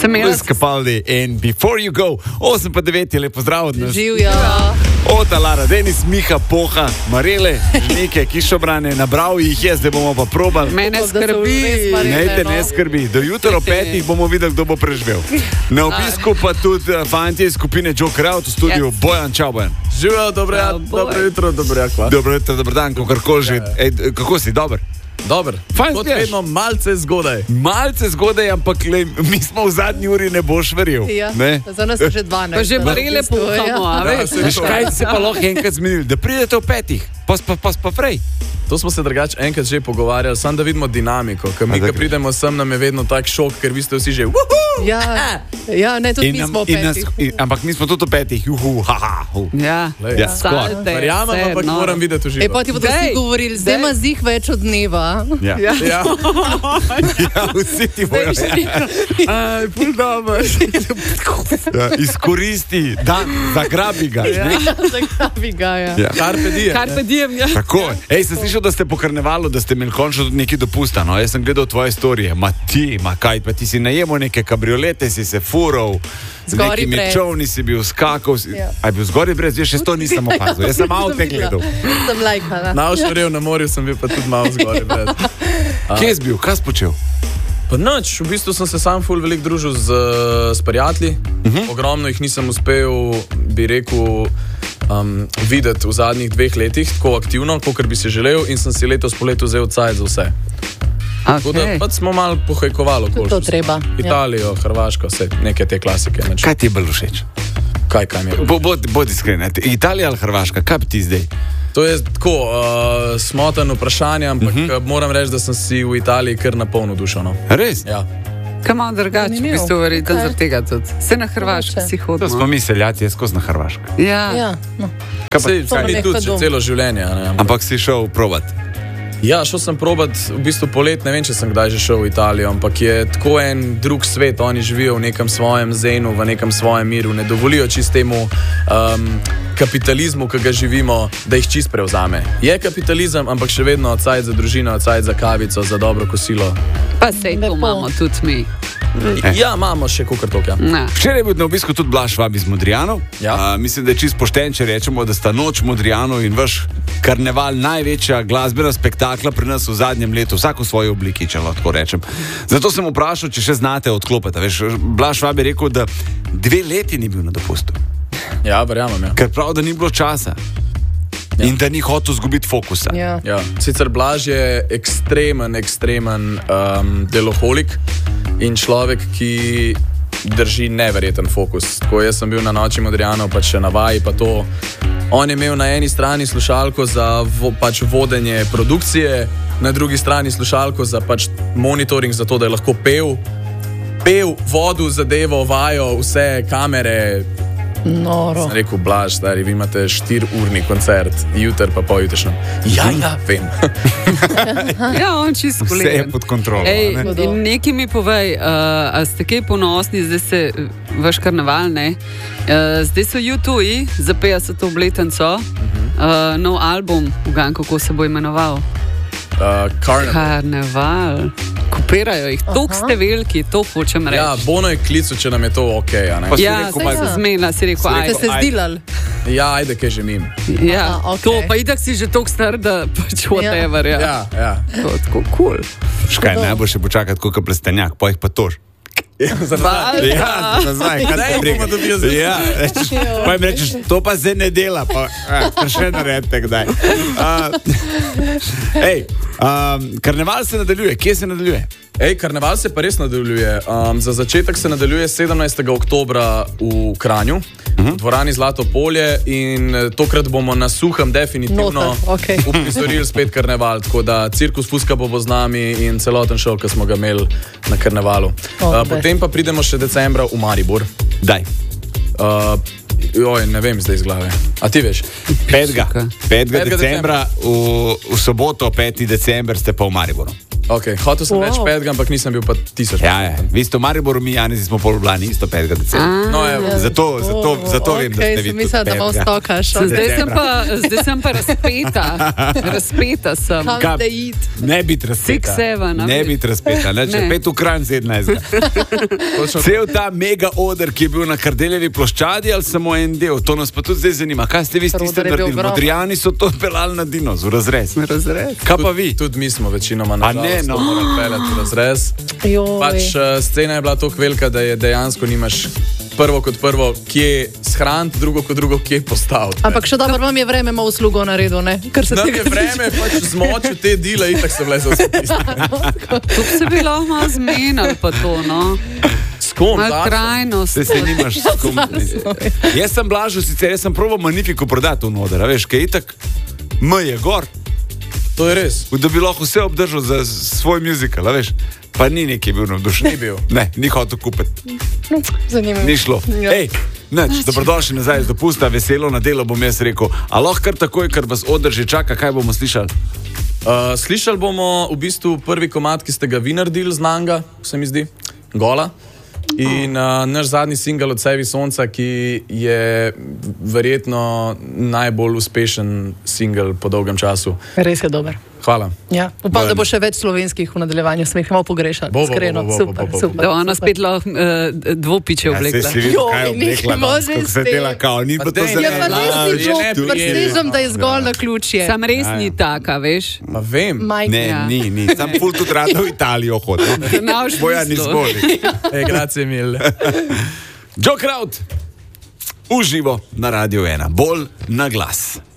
Luis Capaldi in Before You Go. 8 pa 9 je lepo zdrav od nas. Živjo. Ota, Lara, Denis, Miha, Poha, Marele, neke kišobrane, nabral jih je, zdaj bomo pa probali. Mene skrbi. Ne skrbi. Do jutra o 5 bomo videli, kdo bo preživel. Na obisku pa tudi fantje iz skupine Joe Crowd v studiu. Bojan, čau Bojan. Živijo, dobro jutro, Dobro jutro, dober dan, kakorkoli že. Kako si, dober? Dober. Fajn kot spiješ. vedno, malce zgodaj. Malce zgodaj, ampak mi smo v zadnji uri, ne boš verjel. Ja, Ne? za nas je že 12. Pa že Marele puhamo, a veš? Veš, kaj se pa lahko enkrat zmenili? Da pridete v 5, pa prej. To smo se drugače enkrat že pogovarjali, samo da vidimo dinamiko. Ker mi, ko pridemo sem, nam je vedno tak šok, ker vi ste vsi že Ja, ne, tudi mi smo v 5. Ampak mi smo tudi v 5, juhu, haha. Ja, Ja, salte. Verjamem, ampak moram videti v živo. Pa ti bodo vsi govorili, zdaj ima zih več od dneva. Ja. Ja. Ja, vsi ti bojo. Pul dobro. Ja, izkoristi, dan, zagrabi ga. ne? Zakaj ga je? Ja. Carpe diem. Ja. Tako, sem slišal, da ste po karnevalu, da ste imeli končno tudi neki dopusta. No? Jaz sem gledal tvoje storije, kaj, pa ti si najemal neke kabriolete, si se fural, z Zgoraj nekimi brez. čovni si bil skakal. Ja. A je bil zgoraj brez, veš, to nisem opazil. Jaz sem malo te gledal. Sem lajkala. Na Ošorju na morju sem bil pa tudi malo zgoraj. Kje si bil, kaj si počel? Pa nič, v bistvu sem se sam ful veliko družil s prijatelji. Ogromno jih nisem uspel, bi rekel, videti v zadnjih 2 letih, tako aktivno, kot bi si želel, in sem si letos po letu vzel cajt za vse. Tako da Okay. pač smo malo pohajkovali okoli. To treba, ja. Italijo, Hrvaško, vse neke te klasike. Nič. Kaj ti je bolj všeč? Kaj mi je? Bodi iskren, Italija ali Hrvaška, kaj bi ti zdaj? To je tako smotan vprašanje, ampak moram reči, da sem si v Italiji kar na polno dušo. No. Res? Ja. Kaj malo drugače, v Zanimivo. bistvu verjetno Kaj? zaradi tega tudi. Se na Hrvaško si To smo hodimo. mi seljati, jaz skozi na Hrvaško. Ja. Ja, no. Sej, To nam ni je tudi pa že dom. celo življenje. a Ne? Ampak si šel provat. Ja, šel sem probat v bistvu polet, ne vem, če sem kdaj že šel v Italijo, ampak je tako en drug svet, oni živijo v nekem svojem zenu, v nekem svojem miru, ne dovolijo čistemu kapitalizmu, ki ga živimo, da jih čist prevzame. Je kapitalizem, ampak še vedno cajt za družino, cajt za kavico, za dobro kosilo. Pa sej to Lepo. imamo tudi mi. Ja, imamo še kukar tokja. Ja. Včeraj je bil na obisku tudi Blaž Švab iz Modrijanov. Ja. Mislim, da je čist pošten, če rečemo, da sta noč Modrijanov in vaš karneval največja glasbena spektakla pri nas v zadnjem letu, vsak v svoji obliki, če lahko rečem. Zato sem vprašal, če še znate odklopiti. Veš, Blaž Švab je rekel, da 2 leti ni bil na dopustu, Ja, verjamem. Ja. ker prav, da ni bilo časa. Ja. In da ni hotel izgubiti fokusa. Ja. Ja. Sicer Blaž je ekstremen deloholik in človek, ki drži neverjeten fokus. Tako jaz sem bil na noči Modrijanov, pa še na vaji, pa to. On je imel na eni strani slušalko za pač vodenje produkcije, na drugi strani slušalko za pač monitoring, za to, da je lahko pel, vodil zadevo, vajo, vse kamere. Noro. Sem rekel, Blaž, stari, vi imate 4-urni koncert, jutr pa pojutrišnjem. Ja, vem. Ja, on čisto Vse je kolegen. pod kontrolo. Ej, a ne? in nekaj mi povej, a ste kaj ponosni, zdaj se vaš karneval, ne? Zdaj so YouTube za 50. obletnico, nov album, ugan, kako se bo imenoval? Karneval. Kopirajo jih, toliko ste veliki, to hočem reči. Ja, Bono je klical, če nam je to ok. a ne? Pa si Ja, rekel, saj Mike, se zmena, si rekel, Ste ajde. se zdilali? Ja, ajde, kaj že mim. Ja, Aha, okej. to, pa itak si že toliko star, da pač whatever, ja. Ja. To je tako cool. Škaj, najbolj še počakati, kot plestenjak, pa jih pa tož. Valjda. Ja, nazaj, kaj Kdaj te briga? bomo dobili za to? Ja, pa jim rečeš, to pa zdaj ne dela, pa še naredite kdaj. Karneval se nadaljuje, kje se nadaljuje? Ej, karneval se pa res nadaljuje. Za začetek se nadaljuje 17. oktobra v Kranju, v dvorani Zlato polje, in tokrat bomo na suhem definitivno Noter, okej. uprizorili spet karneval. Tako da cirkus Fuska bo z nami in celoten šov, ki smo ga imeli na karnevalu. Potem pa pridemo še decembra v Maribor. Daj. Ne vem zdaj iz glave. A ti veš? 5. decembra, v soboto, 5. december, ste pa v Mariboru. Okay, hotel sem reči 5, ampak nisem bil pa 1000. Ja, vi ste v Mariboru, mi Janezi smo pol v Ljubljani, isto 5. decembra. No, evo. Zato vem, da ste vi tudi Mislim, da malo stokaš. Zdaj sem pa razpeta. Razpeta sem. Kam da id? Ne biti razpeta. 6-7. Ne biti razpeta. Ne, če 5 v Kranj 17. Cel ta mega oder, ki je bil na Kardeljevi ploščadi, ali samo en del, to nas pa tudi zdaj zanima. Kaj ste vi s tistem naredili? Modrijani so to pelali na Dinoz, v razrez. Kaj pa vi? Tudi mi smo večinoma na morali peljati v razrez. Pač scena je bila tako velika, da je dejansko nimaš prvo kot prvo, kje shraniti, drugo kot drugo, kje postaviti. Ampak še dobro vam je vreme malo uslugo naredil, ne? Nam je vreme, pač zmočil te dile, itak se vlezel vse tiste. Tu se bi lahko malo zmenili pa to, no. Skom, malo trajnost. Se nimaš skom. Jaz sem Blažo, sicer jaz sem probal Magnifico prodati v noder, a veš, kaj itak je gor. To je res. Da bi lahko vse obdržal za svoj muzikal, veš? Pa ni neki bil navdušen. Ni bil. Ne, ni hotel kupiti. Zanimivo. Ni šlo. Ja. Ej, dobrodošli nazaj z dopusta, veselo na delo bom jaz rekel. A lahko kar takoj, ker vas oder že čaka, kaj bomo slišali? Slišali bomo v bistvu prvi komad, ki ste ga vi naredili z Nanga, se mi zdi, Gola. In naš zadnji singel Od Sevi sonca, ki je verjetno najbolj uspešen singel po dolgem času. Res je dober. Hvala. Ja, upam, da bo še več slovenskih v nadaljevanju, smo jih malo pogrešali. Iskreno, super. Da ona spet lahko dvopiče oblekla. Ja, se si videl, kaj je oblekla, kako se dela kao, ni pa to Ja, pa res ni bilo, presežem, da je zgolj na ključje. Sam res ni taka, veš? Pa vem. Ne, ni. Sam ful tudi rada v Italijo hodil. Bojan izvoli. Grazie mille. Joe Kraut, uživo na Radio 1, bolj na glas.